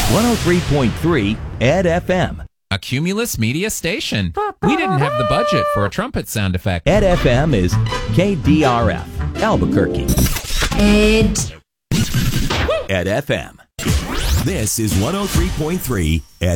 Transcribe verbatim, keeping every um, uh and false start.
one oh three point three Ed F M. A Cumulus Media station. We didn't have the budget for a trumpet sound effect. Ed F M is K D R F, Albuquerque. Ed. Ed F M. This is one oh three point three Ed